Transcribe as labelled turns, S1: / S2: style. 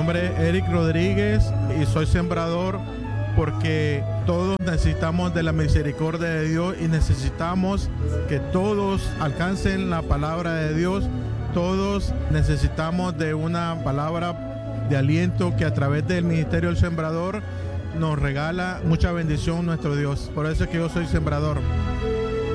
S1: nombre es Eric Rodríguez y soy sembrador porque todos necesitamos de la misericordia de Dios y necesitamos que todos alcancen la palabra de Dios. Todos necesitamos de una palabra de aliento que a través del ministerio del sembrador nos regala mucha bendición nuestro Dios. Por eso es que yo soy sembrador.